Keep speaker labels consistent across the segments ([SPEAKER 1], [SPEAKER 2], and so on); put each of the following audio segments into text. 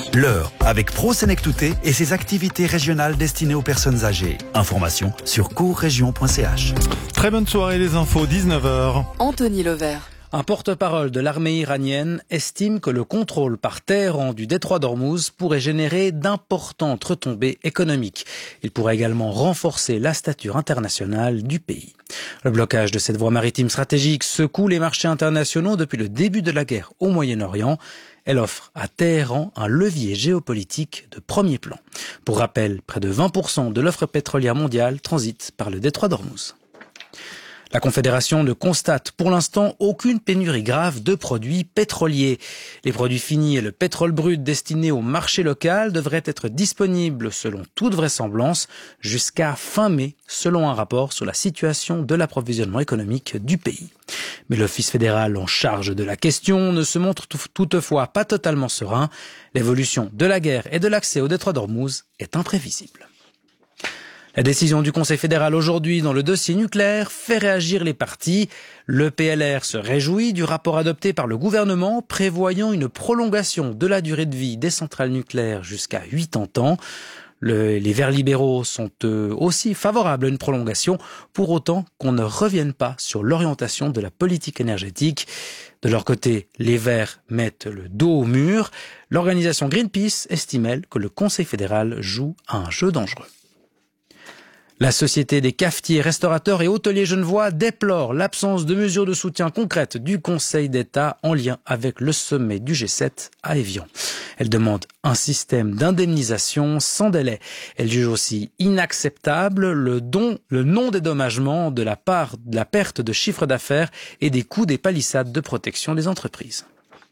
[SPEAKER 1] L'heure avec ProSenectouté et ses activités régionales destinées aux personnes âgées. Informations sur courregion.ch.
[SPEAKER 2] Très bonne soirée, les infos, 19h.
[SPEAKER 3] Anthony Levert.
[SPEAKER 4] Un porte-parole de l'armée iranienne estime que le contrôle par Téhéran du détroit d'Ormuz pourrait générer d'importantes retombées économiques. Il pourrait également renforcer la stature internationale du pays. Le blocage de cette voie maritime stratégique secoue les marchés internationaux depuis le début de la guerre au Moyen-Orient. Elle offre à Téhéran un levier géopolitique de premier plan. Pour rappel, près de 20% de l'offre pétrolière mondiale transite par le détroit d'Ormuz. La Confédération ne constate pour l'instant aucune pénurie grave de produits pétroliers. Les produits finis et le pétrole brut destiné au marché local devraient être disponibles selon toute vraisemblance jusqu'à fin mai, selon un rapport sur la situation de l'approvisionnement économique du pays. Mais l'Office fédéral en charge de la question ne se montre toutefois pas totalement serein. L'évolution de la guerre et de l'accès au détroit d'Ormuz est imprévisible. La décision du Conseil fédéral aujourd'hui dans le dossier nucléaire fait réagir les partis. Le PLR se réjouit du rapport adopté par le gouvernement prévoyant une prolongation de la durée de vie des centrales nucléaires jusqu'à 80 ans. Les Verts libéraux sont eux aussi favorables à une prolongation, pour autant qu'on ne revienne pas sur l'orientation de la politique énergétique. De leur côté, les Verts mettent le dos au mur. L'organisation Greenpeace estime, elle, que le Conseil fédéral joue à un jeu dangereux. La Société des cafetiers, restaurateurs et hôteliers genevois déplore l'absence de mesures de soutien concrètes du Conseil d'État en lien avec le sommet du G7 à Évian. Elle demande un système d'indemnisation sans délai. Elle juge aussi inacceptable le non-dédommagement de la part de la perte de chiffre d'affaires et des coûts des palissades de protection des entreprises.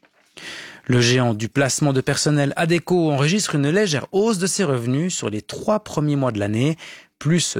[SPEAKER 4] Le géant du placement de personnel Adecco enregistre une légère hausse de ses revenus sur les 3 premiers mois de l'année, plus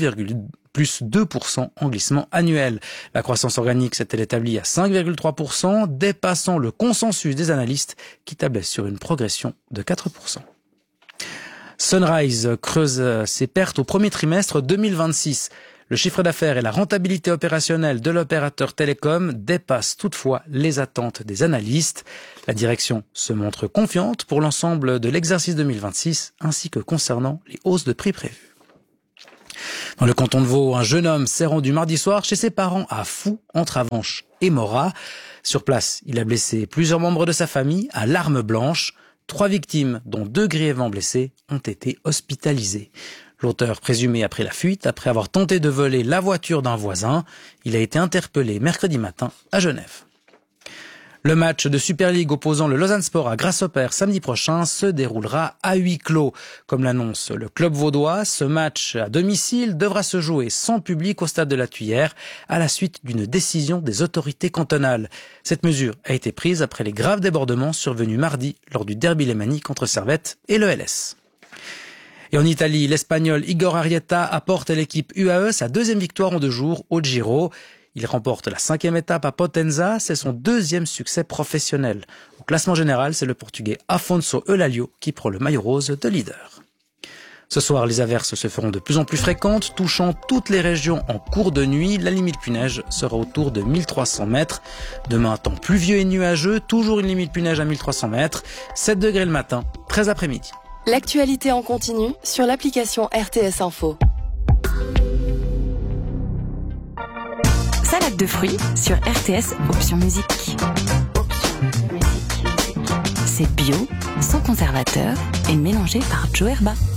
[SPEAKER 4] 2% en glissement annuel. La croissance organique s'est-elle établie à 5,3%, dépassant le consensus des analystes qui tablaient sur une progression de 4%. Sunrise creuse ses pertes au premier trimestre 2026. Le chiffre d'affaires et la rentabilité opérationnelle de l'opérateur télécom dépassent toutefois les attentes des analystes. La direction se montre confiante pour l'ensemble de l'exercice 2026 ainsi que concernant les hausses de prix prévues. Dans le canton de Vaud, un jeune homme s'est rendu mardi soir chez ses parents à Fou, entre Avenches et Morat. Sur place, il a blessé plusieurs membres de sa famille à l'arme blanche. 3 victimes, dont 2 grièvement blessés, ont été hospitalisées. L'auteur présumé a pris la fuite après avoir tenté de voler la voiture d'un voisin. Il a été interpellé mercredi matin à Genève. Le match de Super League opposant le Lausanne Sport à Grasshopper samedi prochain se déroulera à huis clos. Comme l'annonce le club vaudois, ce match à domicile devra se jouer sans public au stade de la Tuyère à la suite d'une décision des autorités cantonales. Cette mesure a été prise après les graves débordements survenus mardi lors du derby lémanique entre Servette et le LS. Et en Italie, l'Espagnol Igor Arrieta apporte à l'équipe UAE sa 2e victoire en 2 jours au Giro. Il remporte la 5e étape à Potenza, c'est son 2e succès professionnel. Au classement général, c'est le Portugais Afonso Eulalio qui prend le maillot rose de leader. Ce soir, les averses se feront de plus en plus fréquentes, touchant toutes les régions en cours de nuit. La limite pluie-neige sera autour de 1300 mètres. Demain, temps pluvieux et nuageux, toujours une limite pluie-neige à 1300 mètres. 7 degrés le matin, 13 après-midi.
[SPEAKER 3] L'actualité en continu sur l'application RTS Info.
[SPEAKER 5] Salade de fruits sur RTS Option Musique. C'est bio, sans conservateur et mélangé par Joe Herba.